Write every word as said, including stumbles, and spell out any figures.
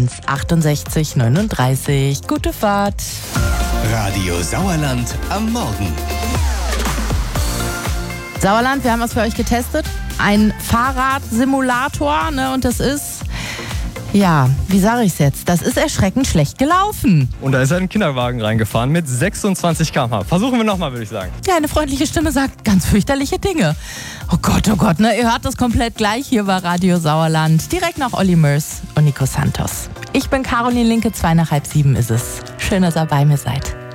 eins achtundsechzig neununddreißig. Gute Fahrt. Radio Sauerland am Morgen. Sauerland, wir haben was für euch getestet. Ein Fahrradsimulator, ne? Und das ist, ja, wie sage ich es jetzt? Das ist erschreckend schlecht gelaufen. Und da ist ein Kinderwagen reingefahren mit sechsundzwanzig Kilometer pro Stunde. Versuchen wir nochmal, würde ich sagen. Ja, eine freundliche Stimme sagt ganz fürchterliche Dinge. Oh Gott, oh Gott, ne? Ihr hört das komplett gleich hier bei Radio Sauerland. Direkt nach Olli Mörs und Nico Santos. Ich bin Caroline Linke, zwei nach halb sieben ist es. Schön, dass ihr bei mir seid.